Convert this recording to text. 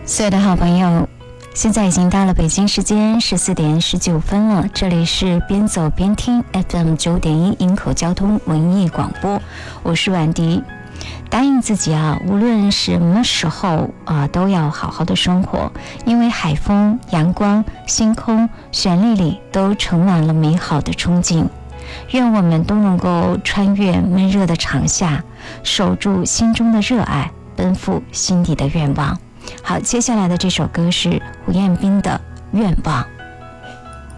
所有的好朋友，现在已经到了北京时间14点19分了，这里是边走边听 FM 9.1营口交通文艺广播，我是婉迪。答应自己啊，无论什么时候都要好好的生活，因为海风、阳光、星空、旋律里都充满了美好的憧憬。愿我们都能够穿越闷热的长夏，守住心中的热爱，奔赴心底的愿望。好，接下来的这首歌是胡彦斌的《愿望》。